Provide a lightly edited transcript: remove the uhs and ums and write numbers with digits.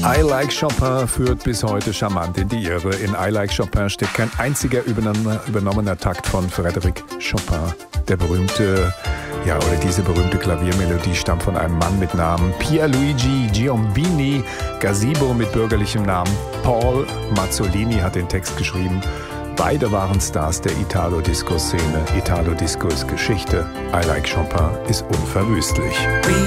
I Like Chopin führt bis heute charmant in die Irre. In I Like Chopin steckt kein einziger übernommener Takt von Frédéric Chopin. Der berühmte, oder diese berühmte Klaviermelodie stammt von einem Mann mit Namen Pierluigi Giombini Gazzibo mit bürgerlichem Namen Paul Mazzolini hat den Text geschrieben. Beide waren Stars der Italo-Disco-Szene. Italo-Disco ist Geschichte. I Like Chopin ist unverwüstlich.